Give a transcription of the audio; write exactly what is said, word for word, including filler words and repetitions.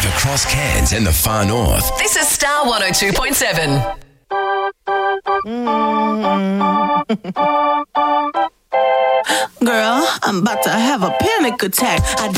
Live across Cairns and the far north. This is Star one oh two point seven. Girl, I'm about to have a panic attack. I